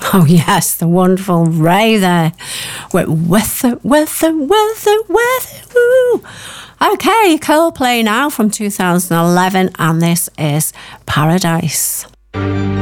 Oh yes, the wonderful Ray there. With it. Woo. Okay, Coldplay now from 2011, and this is Paradise.